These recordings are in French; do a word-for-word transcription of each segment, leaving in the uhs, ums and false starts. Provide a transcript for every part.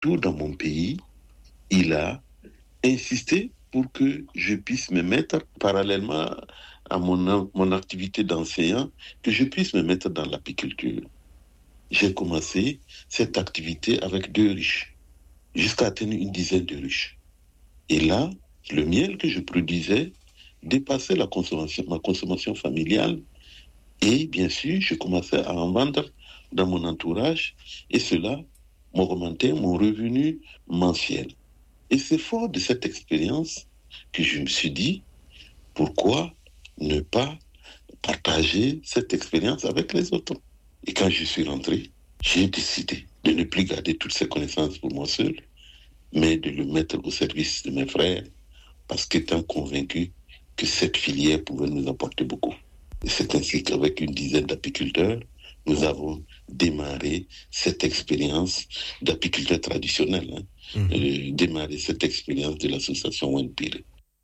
partout dans mon pays, il a insisté pour que je puisse me mettre, parallèlement à mon, mon activité d'enseignant, que je puisse me mettre dans l'apiculture. J'ai commencé cette activité avec deux ruches, jusqu'à atteindre une dizaine de ruches. Et là, le miel que je produisais dépassait la consommation, ma consommation familiale. Et bien sûr, je commençais à en vendre dans mon entourage. Et cela m'augmentait mon revenu mensuel. Et c'est fort de cette expérience que je me suis dit, pourquoi ne pas partager cette expérience avec les autres? Et quand je suis rentré, j'ai décidé de ne plus garder toutes ces connaissances pour moi seul, mais de le mettre au service de mes frères, parce qu'étant convaincu que cette filière pouvait nous apporter beaucoup. Et c'est ainsi qu'avec une dizaine d'apiculteurs, nous avons démarré cette expérience d'apiculteur traditionnel, hein, mmh. euh, démarré cette expérience de l'association Wenpire.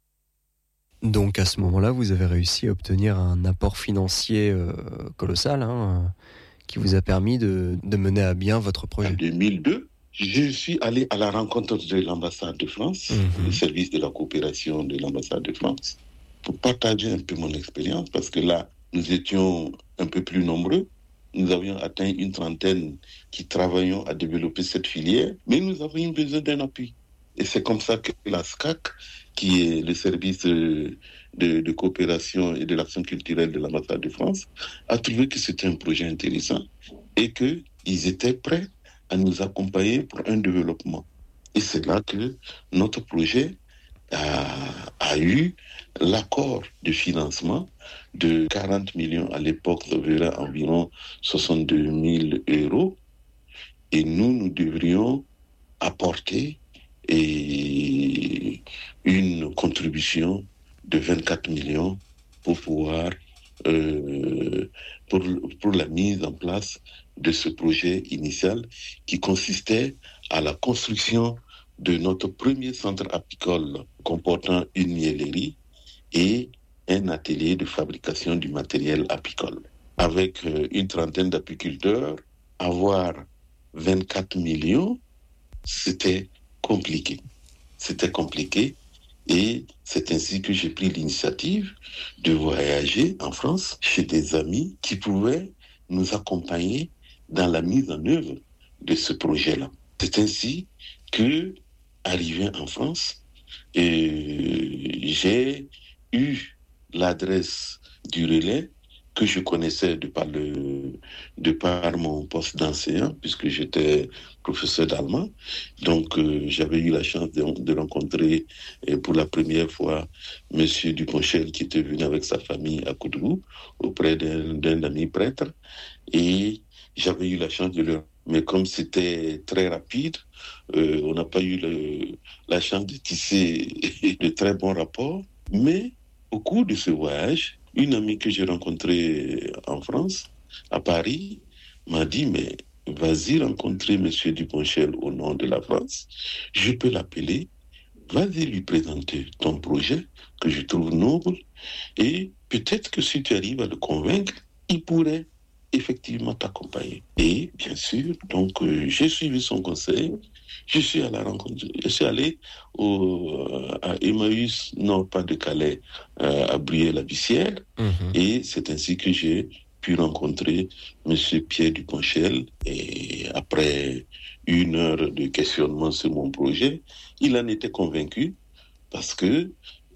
Donc à ce moment-là, vous avez réussi à obtenir un apport financier euh, colossal, hein, qui vous a permis de, de mener à bien votre projet. En deux mille deux, je suis allé à la rencontre de l'ambassade de France, mmh. le service de la coopération de l'ambassade de France, pour partager un peu mon expérience, parce que là, nous étions un peu plus nombreux. Nous avions atteint une trentaine qui travaillions à développer cette filière, mais nous avions besoin d'un appui. Et c'est comme ça que la S C A C, qui est le service de, de coopération et de l'action culturelle de l'ambassade de France, a trouvé que c'était un projet intéressant et qu'ils étaient prêts à nous accompagner pour un développement. Et c'est là que notre projet a, a eu l'accord de financement de quarante millions à l'époque, ça verrait environ soixante-deux mille euros. Et nous, nous devrions apporter et une contribution de vingt-quatre millions pour pouvoir euh, pour, pour la mise en place de ce projet initial qui consistait à la construction de notre premier centre apicole comportant une miellerie et un atelier de fabrication du matériel apicole. Avec euh, une trentaine d'apiculteurs, avoir vingt-quatre millions, c'était compliqué. C'était compliqué et c'est ainsi que j'ai pris l'initiative de voyager en France chez des amis qui pouvaient nous accompagner dans la mise en œuvre de ce projet-là. C'est ainsi que, arrivé en France, et j'ai eu l'adresse du relais que je connaissais de par, le, de par mon poste d'enseignant, puisque j'étais professeur d'allemand. Donc, euh, j'avais eu la chance de, de rencontrer euh, pour la première fois M. Duponchel, qui était venu avec sa famille à Koudou, auprès d'un, d'un ami prêtre. Et j'avais eu la chance de le... Mais comme c'était très rapide, euh, on n'a pas eu le, la chance de tisser de très bons rapports. Mais au cours de ce voyage, une amie que j'ai rencontrée en France, à Paris, m'a dit, mais vas-y rencontrer M. Duponchel au nom de la France. Je peux l'appeler. Vas-y lui présenter ton projet que je trouve noble. Et peut-être que si tu arrives à le convaincre, il pourrait effectivement t'accompagner. Et bien sûr, donc euh, j'ai suivi son conseil. Je suis à la rencontre. Je suis allé au, à Emmaüs, non pas de Calais, euh, à Briey-la-Bussière. Mmh. Et c'est ainsi que j'ai pu rencontrer M. Pierre Duponchel. Et après une heure de questionnement sur mon projet, il en était convaincu parce que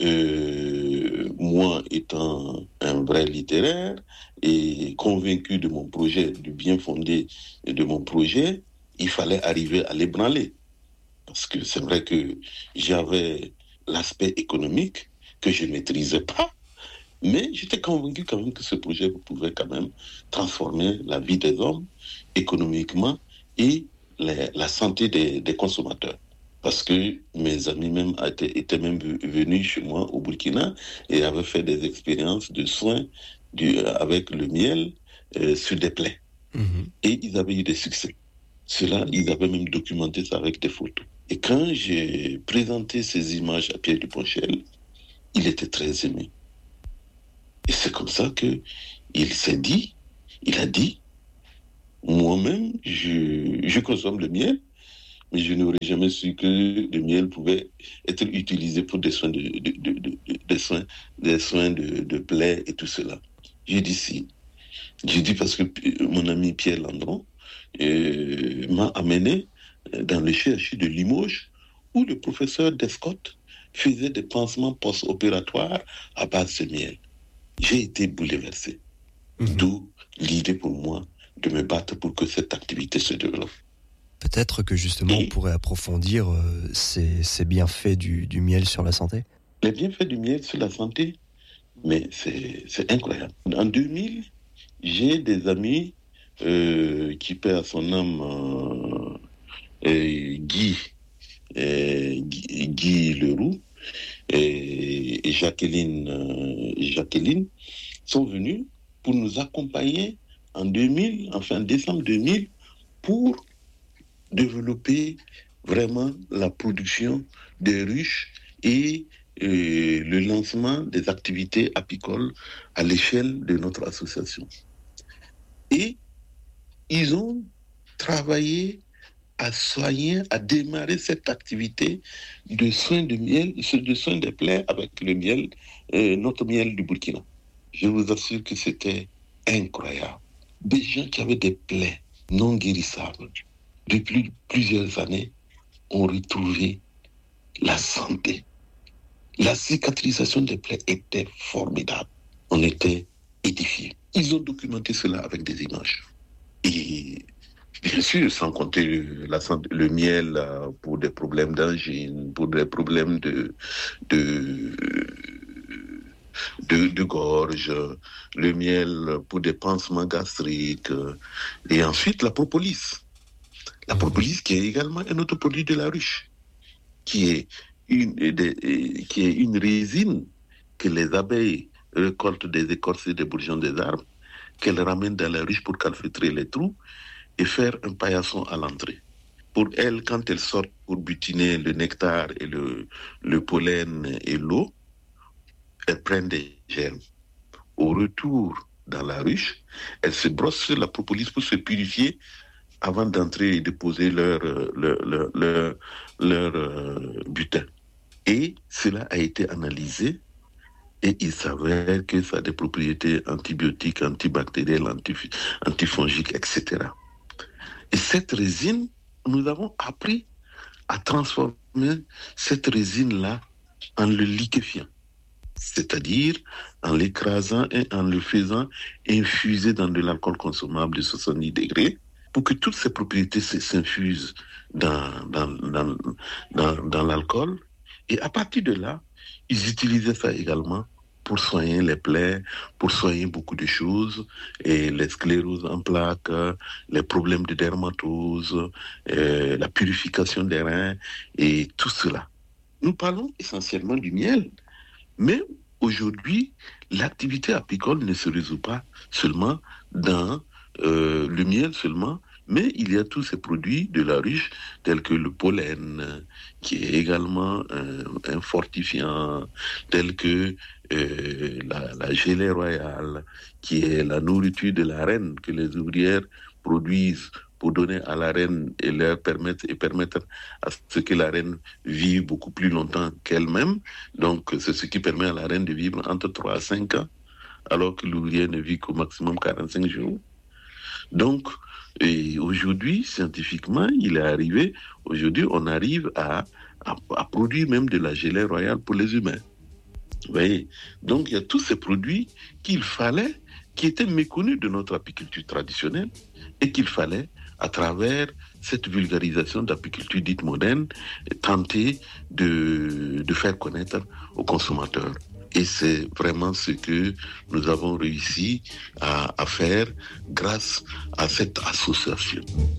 euh, moi étant un vrai littéraire et convaincu de mon projet, du bien fondé de mon projet, il fallait arriver à l'ébranler. Parce que c'est vrai que j'avais l'aspect économique que je ne maîtrisais pas, mais j'étais convaincu quand même que ce projet pouvait quand même transformer la vie des hommes économiquement et les, la santé des, des consommateurs. Parce que mes amis même étaient, étaient même venus chez moi au Burkina et avaient fait des expériences de soins du, avec le miel euh, sur des plaies. Mmh. Et ils avaient eu des succès. Cela, ils avaient même documenté ça avec des photos. Et quand j'ai présenté ces images à Pierre Duponchel, il était très ému. Et c'est comme ça qu'il s'est dit, il a dit, moi-même, je, je consomme le miel, mais je n'aurais jamais su que le miel pouvait être utilisé pour des soins de, de, de, de, de des soins, des soins de, de plaies et tout cela. J'ai dit si. J'ai dit parce que mon ami Pierre Landron euh, m'a amené dans le C H U de Limoges où le professeur Descott faisait des pansements post-opératoires à base de miel. J'ai été bouleversé. Mmh. D'où l'idée pour moi de me battre pour que cette activité se développe. Peut-être que justement Et on pourrait approfondir euh, ces, ces bienfaits du, du miel sur la santé. Les bienfaits du miel sur la santé, mais c'est, c'est incroyable. En deux mille, j'ai des amis euh, qui paient à son âme euh, euh, Guy, euh, Guy, Guy Leroux et, et Jacqueline, euh, Jacqueline sont venus pour nous accompagner en deux mille, enfin décembre deux mille, pour développer vraiment la production des ruches et euh, le lancement des activités apicoles à l'échelle de notre association. Et ils ont travaillé à soigner, à démarrer cette activité de soins de miel, de soins des plaies avec le miel, euh, notre miel du Burkina. Je vous assure que c'était incroyable. Des gens qui avaient des plaies non guérissables depuis plusieurs années ont retrouvé la santé. La cicatrisation des plaies était formidable. On était édifiés. Ils ont documenté cela avec des images. Et bien sûr, sans compter le, la, le miel pour des problèmes d'angine, pour des problèmes de, de, de, de gorge, le miel pour des pansements gastriques, et ensuite la propolis. La propolis qui est également un autre produit de la ruche, qui est une, des, qui est une résine que les abeilles récoltent des écorces et des bourgeons des arbres, qu'elles ramènent dans la ruche pour calfeutrer les trous et faire un paillasson à l'entrée. Pour elles, quand elles sortent pour butiner le nectar et le, le pollen et l'eau, elles prennent des germes. Au retour dans la ruche, elles se brossent sur la propolis pour se purifier avant d'entrer et déposer leur, leur, leur, leur, leur euh, butin. Et cela a été analysé et il s'avère que ça a des propriétés antibiotiques, antibactérielles, antif- antifongiques, et cetera. Et cette résine, nous avons appris à transformer cette résine-là en le liquéfiant, c'est-à-dire en l'écrasant et en le faisant infuser dans de l'alcool consommable de soixante-dix degrés, pour que toutes ces propriétés s'infusent dans, dans, dans, dans, dans l'alcool. Et à partir de là, ils utilisaient ça également pour soigner les plaies, pour soigner beaucoup de choses, et les scléroses en plaques, les problèmes de dermatose, euh, la purification des reins, et tout cela. Nous parlons essentiellement du miel, mais aujourd'hui, l'activité apicole ne se résout pas seulement dans euh, le miel seulement, mais il y a tous ces produits de la ruche, tels que le pollen, qui est également un, un fortifiant, tels que euh, la, la gelée royale, qui est la nourriture de la reine que les ouvrières produisent pour donner à la reine et leur permettre et permettre à ce que la reine vive beaucoup plus longtemps qu'elle-même. Donc, c'est ce qui permet à la reine de vivre entre trois à cinq ans, alors que l'ouvrière ne vit qu'au maximum quarante-cinq jours. Donc, et aujourd'hui, scientifiquement, il est arrivé, aujourd'hui, on arrive à, à, à produire même de la gelée royale pour les humains. Vous voyez? Donc, il y a tous ces produits qu'il fallait, qui étaient méconnus de notre apiculture traditionnelle, et qu'il fallait, à travers cette vulgarisation d'apiculture dite moderne, tenter de, de faire connaître aux consommateurs. Et c'est vraiment ce que nous avons réussi à, à faire grâce à cette association.